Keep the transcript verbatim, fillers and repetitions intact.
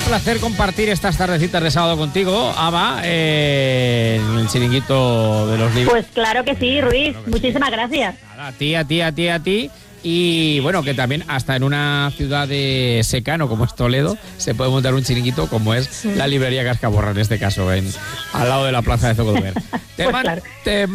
placer compartir estas tardecitas de sábado contigo, Ava, eh, en el chiringuito de los libros. Pues claro que sí, Ruiz. Claro que Muchísimas sí. gracias. Nada, a ti, a ti, a ti, a ti. Y bueno, que también hasta en una ciudad de secano como es Toledo se puede montar un chiringuito como es la librería Cascaborra, en este caso, en, al lado de la plaza de Zocodover. Pues te, man, claro. te